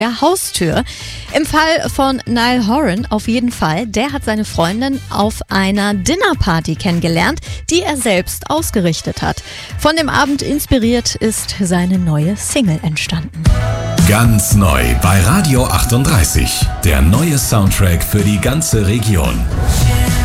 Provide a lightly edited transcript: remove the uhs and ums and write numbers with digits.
der Haustür. Im Fall von Niall Horan auf jeden Fall. Der hat seine Freundin auf einer Dinnerparty kennengelernt, die er selbst ausgerichtet hat. Von dem Abend inspiriert ist seine neue Single entstanden. Ganz neu bei Radio 38. Der neue Soundtrack für die ganze Region.